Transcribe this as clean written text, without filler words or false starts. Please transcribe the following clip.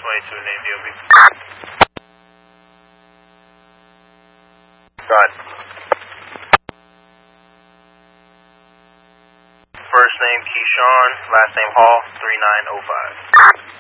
22, name DOB. Go ahead. First name Keyshawn, last name Hall, 3905.